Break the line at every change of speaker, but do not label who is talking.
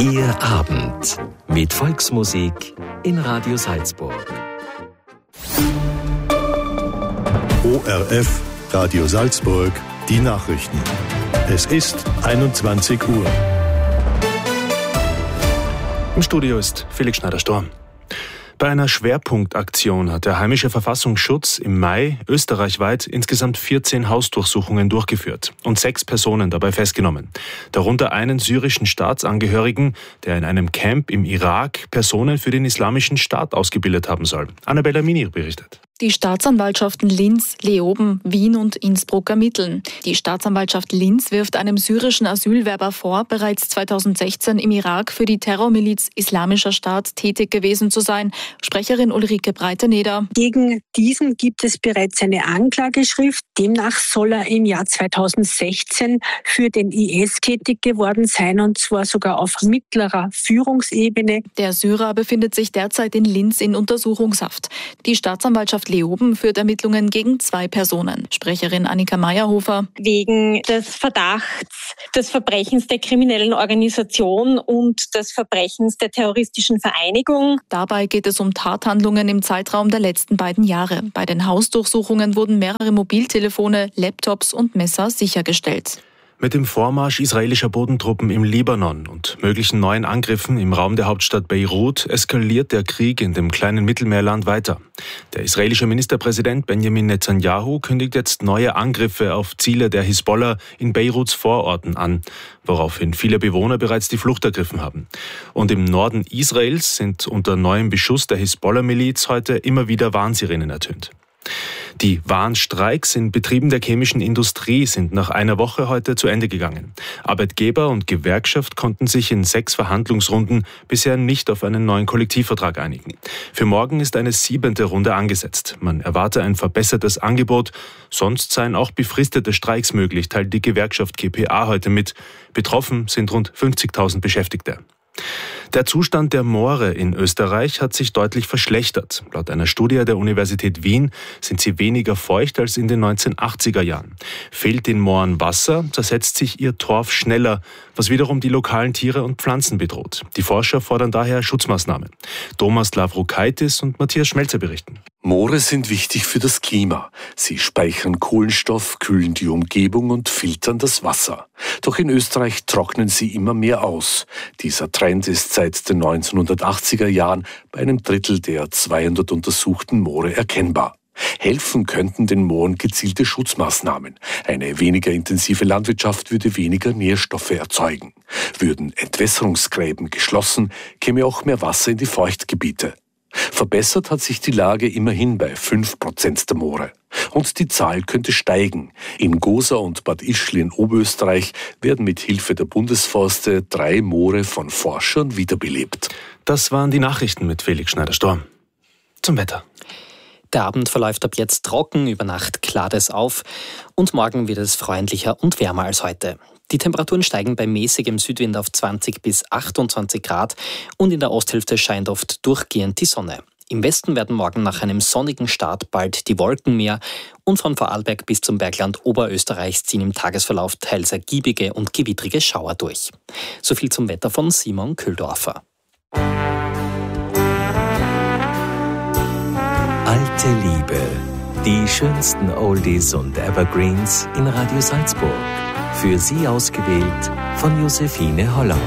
Ihr Abend mit Volksmusik in Radio Salzburg.
ORF Radio Salzburg, die Nachrichten. Es ist 21 Uhr.
Im Studio ist Felix Schneider-Storm. Bei einer Schwerpunktaktion hat der heimische Verfassungsschutz im Mai österreichweit insgesamt 14 Hausdurchsuchungen durchgeführt und 6 Personen dabei festgenommen. Darunter einen syrischen Staatsangehörigen, der in einem Camp im Irak Personen für den Islamischen Staat ausgebildet haben soll. Annabella Minir berichtet.
Die Staatsanwaltschaften Linz, Leoben, Wien und Innsbruck ermitteln. Die Staatsanwaltschaft Linz wirft einem syrischen Asylwerber vor, bereits 2016 im Irak für die Terrormiliz Islamischer Staat tätig gewesen zu sein. Sprecherin Ulrike Breiteneder.
Gegen diesen gibt es bereits eine Anklageschrift. Demnach soll er im Jahr 2016 für den IS tätig geworden sein, und zwar sogar auf mittlerer Führungsebene.
Der Syrer befindet sich derzeit in Linz in Untersuchungshaft. Die Staatsanwaltschaft Leoben führt Ermittlungen gegen 2 Personen. Sprecherin Annika Meyerhofer.
Wegen des Verdachts des Verbrechens der kriminellen Organisation und des Verbrechens der terroristischen Vereinigung.
Dabei geht es um Tathandlungen im Zeitraum der letzten 2 Jahre. Bei den Hausdurchsuchungen wurden mehrere Mobiltelefone, Laptops und Messer sichergestellt.
Mit dem Vormarsch israelischer Bodentruppen im Libanon und möglichen neuen Angriffen im Raum der Hauptstadt Beirut eskaliert der Krieg in dem kleinen Mittelmeerland weiter. Der israelische Ministerpräsident Benjamin Netanyahu kündigt jetzt neue Angriffe auf Ziele der Hisbollah in Beiruts Vororten an, woraufhin viele Bewohner bereits die Flucht ergriffen haben. Und im Norden Israels sind unter neuem Beschuss der Hisbollah-Miliz heute immer wieder Warnsirenen ertönt. Die Warnstreiks in Betrieben der chemischen Industrie sind nach einer Woche heute zu Ende gegangen. Arbeitgeber und Gewerkschaft konnten sich in 6 Verhandlungsrunden bisher nicht auf einen neuen Kollektivvertrag einigen. Für morgen ist eine 7. Runde angesetzt. Man erwarte ein verbessertes Angebot. Sonst seien auch befristete Streiks möglich, teilt die Gewerkschaft GPA heute mit. Betroffen sind rund 50.000 Beschäftigte. Der Zustand der Moore in Österreich hat sich deutlich verschlechtert. Laut einer Studie der Universität Wien sind sie weniger feucht als in den 1980er Jahren. Fehlt den Mooren Wasser, zersetzt sich ihr Torf schneller, was wiederum die lokalen Tiere und Pflanzen bedroht. Die Forscher fordern daher Schutzmaßnahmen. Thomas Lavrokaitis und Matthias Schmelzer berichten.
Moore sind wichtig für das Klima. Sie speichern Kohlenstoff, kühlen die Umgebung und filtern das Wasser. Doch in Österreich trocknen sie immer mehr aus. Dieser Trend ist seit den 1980er Jahren bei einem Drittel der 200 untersuchten Moore erkennbar. Helfen könnten den Mooren gezielte Schutzmaßnahmen. Eine weniger intensive Landwirtschaft würde weniger Nährstoffe erzeugen. Würden Entwässerungsgräben geschlossen, käme auch mehr Wasser in die Feuchtgebiete. Verbessert hat sich die Lage immerhin bei 5% der Moore. Und die Zahl könnte steigen. In Gosa und Bad Ischl in Oberösterreich werden mit Hilfe der Bundesforste 3 Moore von Forschern wiederbelebt.
Das waren die Nachrichten mit Felix Schneider-Storm. Zum Wetter.
Der Abend verläuft ab jetzt trocken, über Nacht klart es auf und morgen wird es freundlicher und wärmer als heute. Die Temperaturen steigen bei mäßigem Südwind auf 20 bis 28 Grad und in der Osthälfte scheint oft durchgehend die Sonne. Im Westen werden morgen nach einem sonnigen Start bald die Wolken mehr und von Vorarlberg bis zum Bergland Oberösterreichs ziehen im Tagesverlauf teils ergiebige und gewittrige Schauer durch. Soviel zum Wetter von Simon Köhldorfer.
Alte Liebe. Die schönsten Oldies und Evergreens in Radio Salzburg. Für Sie ausgewählt von Josephine Holler.